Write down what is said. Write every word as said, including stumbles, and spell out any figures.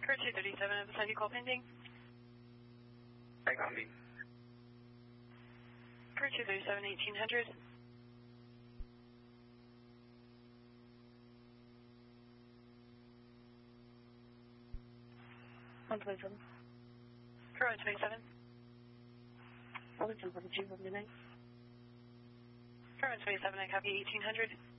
Crew two thirty-seven, beside you, call pending. I copy. Crew two thirty-seven, eighteen hundred. one twenty-seven. Crew one twenty-seven. one ten forty-two for midnight. Crew one twenty-seven, I copy eighteen hundred.